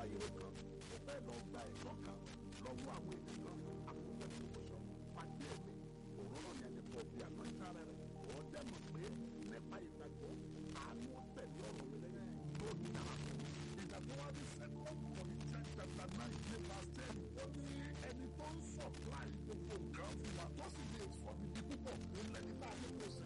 ire kan ó fẹ́ lọ gba ẹ̀tọ́ kan lọ́wọ́ àwọn ènìyàn àkókò ìwòsàn pàdé mi òróró yẹn ní kò fi àná ìtara rẹ̀ ó dẹ̀ mọ̀ pé nípa ìgbàgbọ́ àánú tẹ̀lé ọ̀rọ̀ mi lẹ́yìn tó ní àlàfo ìgbàgbọ́ wa ní second Corinthians chapter 9 ní verse 10 ó ní ẹni tó ń supply gbogbo nǹkan fún wa tó sì lè sọ bíbí púpọ̀ nílẹ̀ nígbà tí kò sí